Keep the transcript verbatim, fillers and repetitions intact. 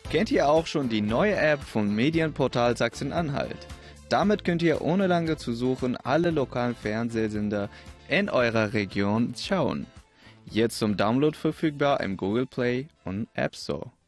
Kennt ihr auch schon die neue App von Medienportal Sachsen-Anhalt? Damit könnt ihr ohne lange zu suchen alle lokalen Fernsehsender in eurer Region schauen. Jetzt zum Download verfügbar im Google Play und App Store.